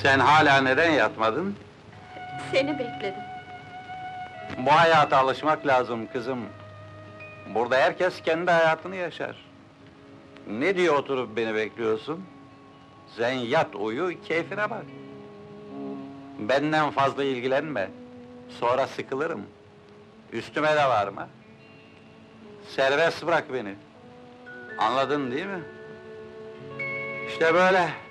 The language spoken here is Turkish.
Sen hala neden yatmadın? Seni bekledim. Bu hayata alışmak lazım kızım. Burada herkes kendi hayatını yaşar. Ne diye oturup beni bekliyorsun? Sen yat uyu, keyfine bak. Benden fazla ilgilenme. Sonra sıkılırım. Üstüme de varma. Serbest bırak beni. Anladın değil mi? İşte böyle.